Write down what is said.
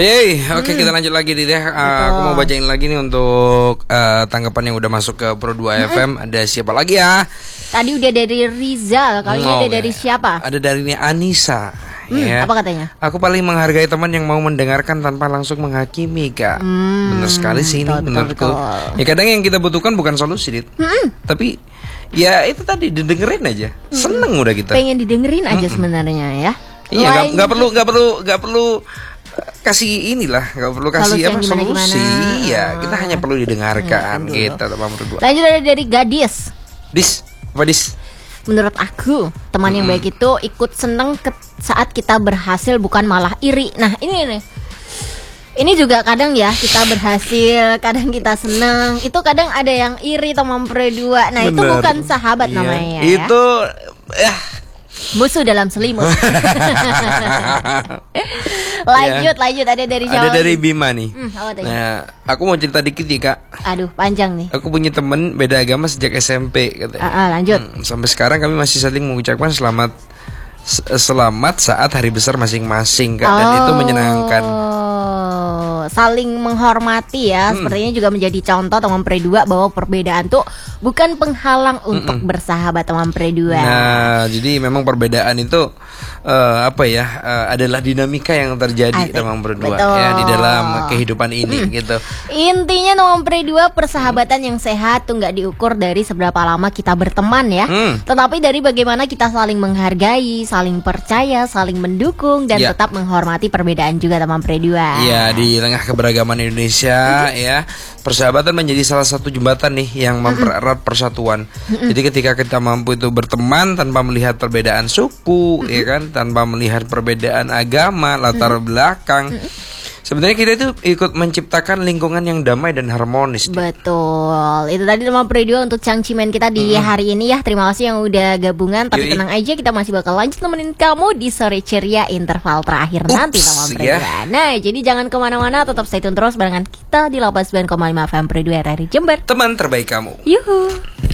Oke, kita lanjut lagi deh. Aku mau bacain lagi nih untuk tanggapan yang udah masuk ke Pro 2 FM. Ada siapa lagi ya? Tadi udah dari Rizal, kali ini ada dari siapa? Ada dari Anissa. Apa katanya? Aku paling menghargai teman yang mau mendengarkan tanpa langsung menghakimi, Kak. Bener sekali sih ini menurutku. Ya kadang yang kita butuhkan bukan solusi, Dit. Tapi ya itu tadi didengerin aja. Seneng udah kita. Pengen didengerin aja sebenarnya ya. Iya, nggak perlu kasih inilah, nggak perlu kasih solusi. Iya, kita hanya perlu didengarkan kita teman berdua. Lanjut ada dari Gadis. Apa Dis? Menurut aku, teman yang baik itu ikut seneng saat kita berhasil, bukan malah iri. Nah, ini juga kadang ya, kita berhasil, kadang kita seneng. Itu kadang ada yang iri teman berdua. Nah, itu bukan sahabat namanya ya. Itu musuh dalam selimut. Lanjut ada dari siapa? Ada dari Bima nih. Nah, aku mau cerita dikit nih, Kak. Aduh, panjang nih. Aku punya temen beda agama sejak SMP katanya. Lanjut. Sampai sekarang kami masih saling mengucapkan selamat saat hari besar masing-masing, Kak. Dan itu menyenangkan. Saling menghormati ya. Sepertinya juga menjadi contoh teman pre-2 bahwa perbedaan tuh bukan penghalang untuk bersahabat teman pre-2. Nah, jadi memang perbedaan itu adalah dinamika yang terjadi teman berdua ya di dalam kehidupan ini gitu. Intinya teman pre-2, persahabatan yang sehat tuh nggak diukur dari seberapa lama kita berteman ya, tetapi dari bagaimana kita saling menghargai, saling percaya, saling mendukung dan tetap menghormati perbedaan juga teman pre-2. Iya, di tengah keberagaman Indonesia ya, persahabatan menjadi salah satu jembatan nih yang mempererat persatuan. Jadi ketika kita mampu itu berteman tanpa melihat perbedaan suku, ya kan, tanpa melihat perbedaan agama, latar belakang, sebenarnya kita itu ikut menciptakan lingkungan yang damai dan harmonis. Betul. Itu tadi teman pre-2 untuk cangcimen kita di hari ini ya. Terima kasih yang udah gabungan. Tapi tenang aja, kita masih bakal lanjut nemenin kamu di sore ceria interval terakhir nanti teman pre-2. Nah, jadi jangan kemana-mana, tetap stay tune terus barengan kita di 89,5 FM pre-2 RRI Jember. Teman terbaik kamu. Yuhu.